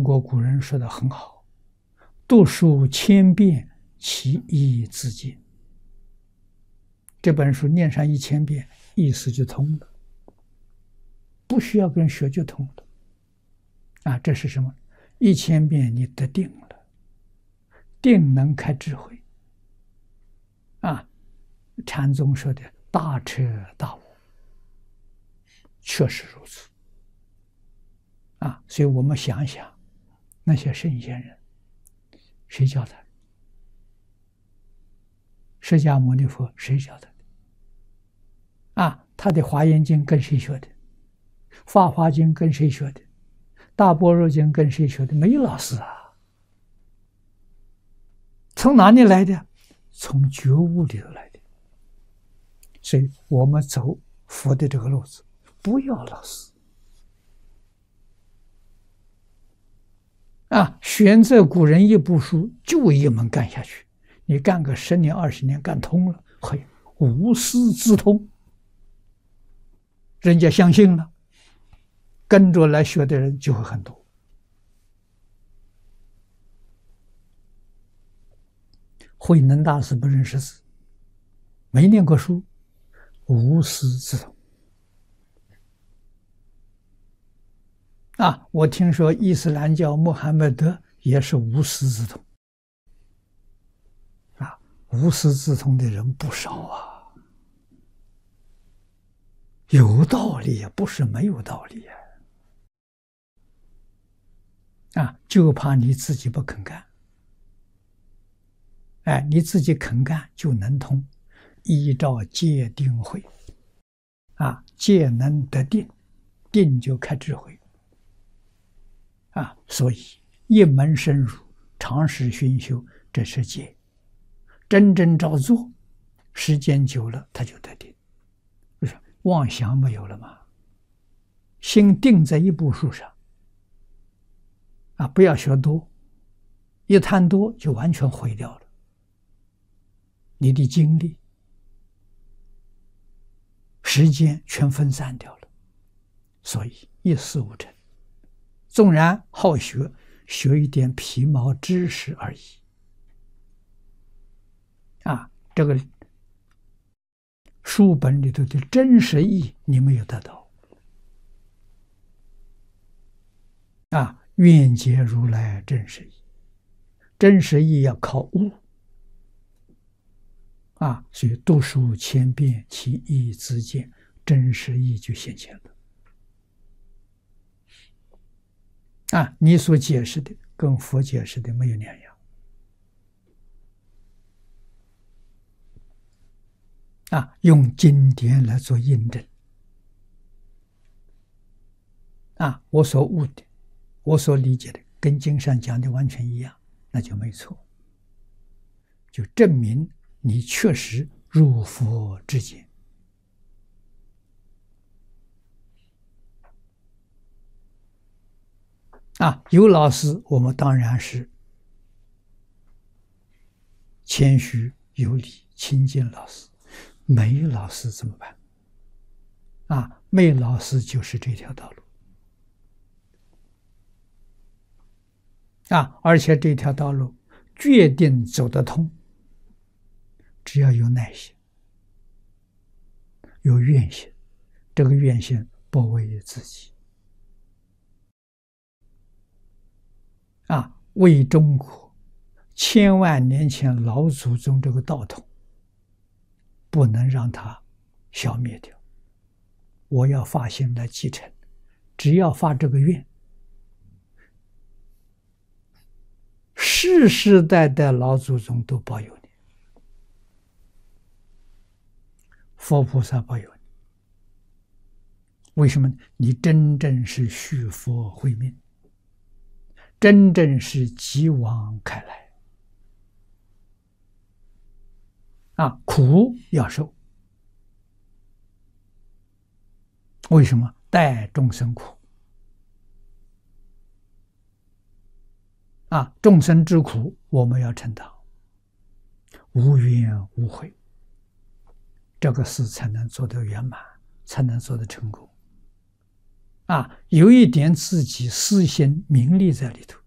国古人说的很好：“读书千遍，其义自见。”这本书念上1000遍，意思就通了，不需要跟人学就通了。啊，这是什么？1000遍你得定了，定能开智慧。啊，禅宗说的大彻大悟，确实如此。啊，所以我们想想，那些圣贤人，谁教他？释迦牟尼佛谁教他的？啊，他的《华严经》跟谁学的？《法华经》跟谁学的？《大般若经》跟谁学的？没有老师啊！从哪里来的？从觉悟里头来的。所以我们走佛的这个路子，不要老师啊！选择古人一部书，就一门干下去。你干个10年、20年，干通了，会无师自通，人家相信了，跟着来学的人就会很多。慧能大师不认识字，没念过书，无师自通。啊，我听说伊斯兰教穆罕默德也是无师自通。啊，无师自通的人不少啊，有道理不是没有道理啊。啊，就怕你自己不肯干。哎，你自己肯干就能通，依照戒定慧。啊，戒能得定，定就开智慧。啊，所以一门深入，长时熏修，这是戒。真正照做，时间久了，他就得定。不是妄想没有了吗？心定在一部书上。啊，不要学多，一贪多就完全毁掉了你的精力，时间全分散掉了，所以一事无成。纵然好学，学一点皮毛知识而已。啊，这个书本里头的真实意你没有得到。啊，愿解如来真实义，真实义要靠悟。啊，所以读书千遍，其义自见，真实义就显现了。啊，你所解释的跟佛解释的没有两样。啊，用经典来做印证。啊，我所悟的，我所理解的，跟经上讲的完全一样，那就没错，就证明你确实入佛之见。啊，有老师，我们当然是谦虚有礼，亲近老师；没老师怎么办？啊，没老师就是这条道路。啊，而且这条道路决定走得通，只要有耐心，有愿心，这个愿心不为自己。啊，为中国千万年前老祖宗这个道统，不能让它消灭掉。我要发心来继承，只要发这个愿，世世代代老祖宗都保佑你，佛菩萨保佑你。为什么？你真正是续佛慧命，真正是继往开来。啊，苦要受。为什么？代众生苦。啊，众生之苦我们要承担，无怨无悔，这个事才能做得圆满，才能做得成功。啊，有一点自己私心名利在里头，